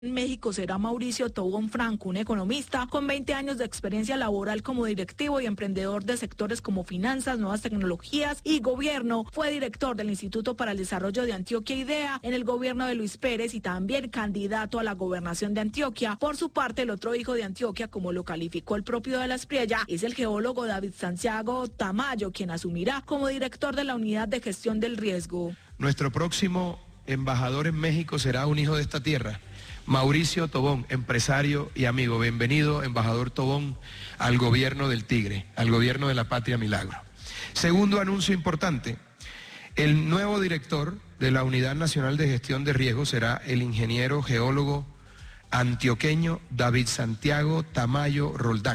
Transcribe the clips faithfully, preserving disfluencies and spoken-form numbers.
En México será Mauricio Tobón Franco, un economista con veinte años de experiencia laboral como directivo y emprendedor de sectores como finanzas, nuevas tecnologías y gobierno. Fue director del Instituto para el Desarrollo de Antioquia IDEA en el gobierno de Luis Pérez y también candidato a la gobernación de Antioquia. Por su parte, el otro hijo de Antioquia, como lo calificó el propio de la Espriella, es el geólogo David Santiago Tamayo, quien asumirá como director de la Unidad de Gestión del Riesgo. Nuestro próximo embajador en México será un hijo de esta tierra, Mauricio Tobón, empresario y amigo. Bienvenido, embajador Tobón, al gobierno del Tigre, al gobierno de la Patria Milagro. Segundo anuncio importante, el nuevo director de la Unidad Nacional de Gestión de Riesgos será el ingeniero geólogo antioqueño David Santiago Tamayo Roldán,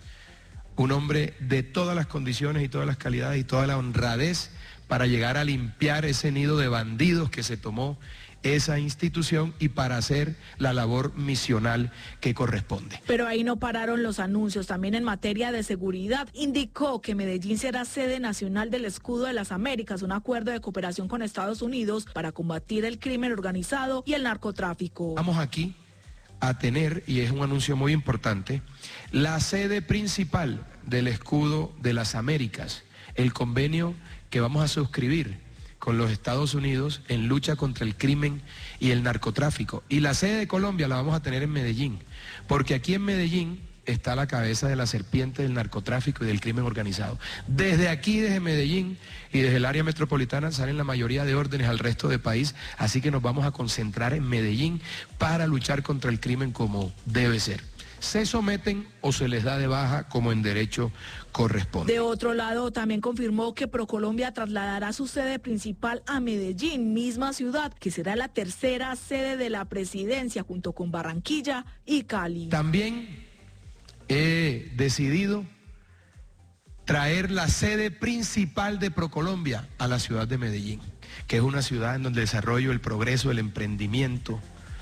un hombre de todas las condiciones y todas las calidades y toda la honradez para llegar a limpiar ese nido de bandidos que se tomó esa institución y para hacer la labor misional que corresponde. Pero ahí no pararon los anuncios. También en materia de seguridad indicó que Medellín será sede nacional del Escudo de las Américas, un acuerdo de cooperación con Estados Unidos para combatir el crimen organizado y el narcotráfico. Vamos aquí a tener, y es un anuncio muy importante, la sede principal del Escudo de las Américas, el convenio que vamos a suscribir con los Estados Unidos en lucha contra el crimen y el narcotráfico. Y la sede de Colombia la vamos a tener en Medellín, porque aquí en Medellín está la cabeza de la serpiente del narcotráfico y del crimen organizado. Desde aquí, desde Medellín y desde el área metropolitana salen la mayoría de órdenes al resto del país, así que nos vamos a concentrar en Medellín para luchar contra el crimen como debe ser. Se someten o se les da de baja como en derecho corresponde. De otro lado, también confirmó que ProColombia trasladará su sede principal a Medellín, misma ciudad, que será la tercera sede de la presidencia junto con Barranquilla y Cali. También he decidido traer la sede principal de ProColombia a la ciudad de Medellín, que es una ciudad en donde el desarrollo, el progreso, el emprendimiento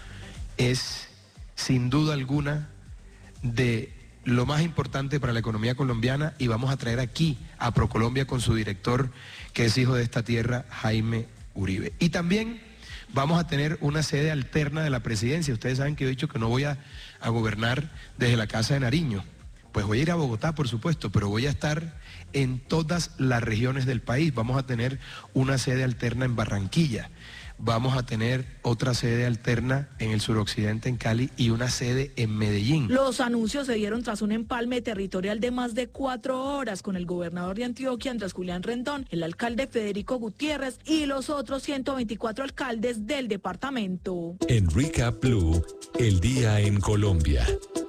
es sin duda alguna de lo más importante para la economía colombiana, y vamos a traer aquí a ProColombia con su director, que es hijo de esta tierra, Jaime Uribe. Y también vamos a tener una sede alterna de la presidencia. Ustedes saben que yo he dicho que no voy a, a gobernar desde la Casa de Nariño. Pues voy a ir a Bogotá, por supuesto, pero voy a estar en todas las regiones del país. Vamos a tener una sede alterna en Barranquilla. Vamos a tener otra sede alterna en el suroccidente, en Cali, y una sede en Medellín. Los anuncios se dieron tras un empalme territorial de más de cuatro horas con el gobernador de Antioquia, Andrés Julián Rendón, el alcalde Federico Gutiérrez y los otros ciento veinticuatro alcaldes del departamento. En Recap Blue, el día en Colombia.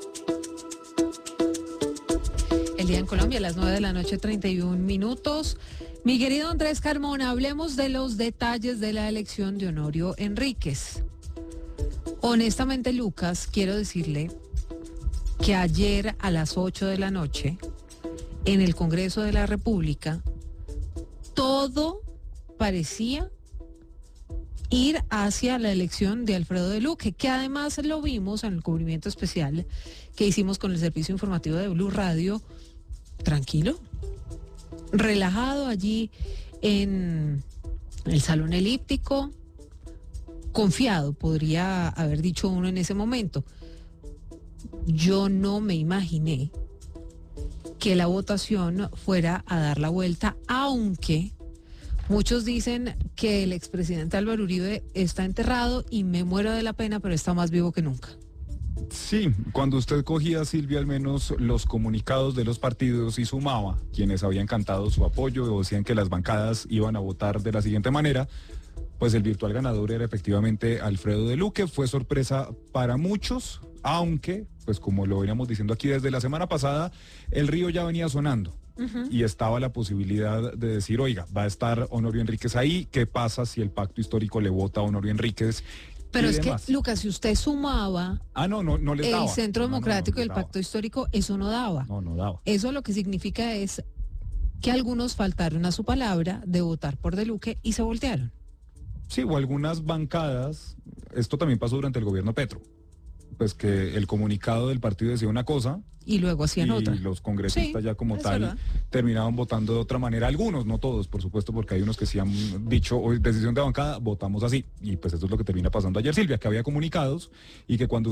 El día en Colombia, a las nueve de la noche, treinta y un minutos. Mi querido Andrés Carmona, hablemos de los detalles de la elección de Honorio Enríquez. Honestamente, Lucas, quiero decirle que ayer a las ocho de la noche, en el Congreso de la República, todo parecía ir hacia la elección de Alfredo de Luque, que además lo vimos en el cubrimiento especial que hicimos con el servicio informativo de Blue Radio, tranquilo, relajado allí en el salón elíptico, confiado, podría haber dicho uno en ese momento. Yo no me imaginé que la votación fuera a dar la vuelta, aunque muchos dicen que el expresidente Álvaro Uribe está enterrado y me muero de la pena, pero está más vivo que nunca. Sí, cuando usted cogía, Silvia, al menos los comunicados de los partidos y sumaba quienes habían cantado su apoyo o decían que las bancadas iban a votar de la siguiente manera, pues el virtual ganador era efectivamente Alfredo de Luque. Fue sorpresa para muchos, aunque, pues como lo veníamos diciendo aquí desde la semana pasada, el río ya venía sonando. Uh-huh. Y estaba la posibilidad de decir, oiga, va a estar Honorio Enríquez ahí, ¿qué pasa si el pacto histórico le vota a Honorio Enríquez? Pero es demás. que, Lucas, si usted sumaba ah, no, no, no les el daba. Centro no, Democrático no, no, no y el daba. Pacto Histórico, eso no daba. No, no daba. Eso lo que significa es que algunos faltaron a su palabra de votar por De Luque y se voltearon. Sí, o algunas bancadas, esto también pasó durante el gobierno Petro. pues que el comunicado del partido decía una cosa y luego hacían y otra. los congresistas Sí, ya como es tal verdad. terminaban votando de otra manera. Algunos, no todos, por supuesto, porque hay unos que sí han dicho, hoy decisión de bancada, votamos así. Y pues eso es lo que termina pasando ayer, Silvia, que había comunicados y que cuando